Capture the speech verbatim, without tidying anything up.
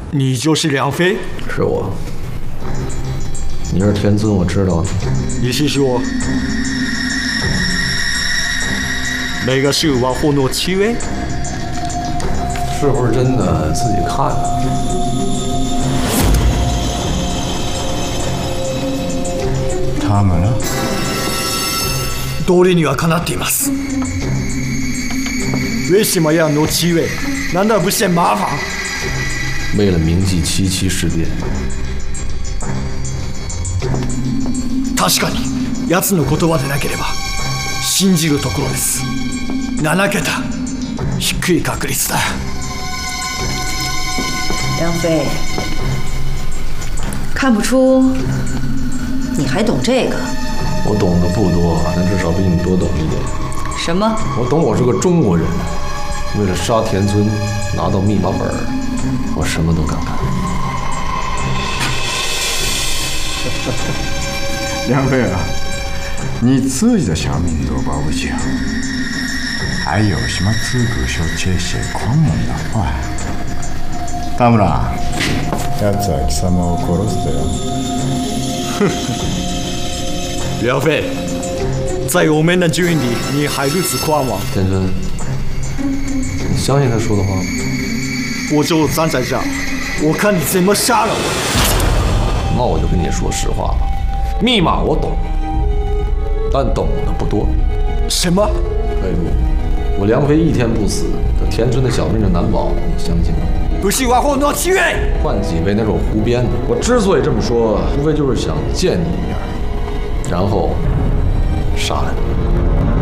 你就是梁飞？ 是我。你是天尊，我知道。 你是说那个是王后诺七位？ 是不是真的？自己看啊。 他们呢？ 道理にはかなっています。为什么要诺七位？难道不嫌麻烦？ 为了铭记七七事变。 確かに奴の言葉でなければ信じるところです。なな桁、低い確率だ。 梁飞，看不出你还懂这个。 我懂得不多，但至少比你多懂一点。 什么？ 我懂，我是个中国人。为了杀田村，拿到密码本，我什么都敢干。 梁飞啊，你自己的小命都保不住，还有什么资格说这些狂妄的话？田村，奴は貴様を殺す的よ。 梁飞，在我们的军里，你还如此狂妄。 田村，你相信他说的话吗？ 我就站在这儿，我看你怎么杀了我。 那我就跟你说实话了。密码我懂，但懂的不多。 什么？ 魏如，我梁飞一天不死，这田村的小命就难保，你相信吗？ 不是王后诺七位， 换几位那是我胡编的。我之所以这么说，无非就是想见你一面，然后杀了你。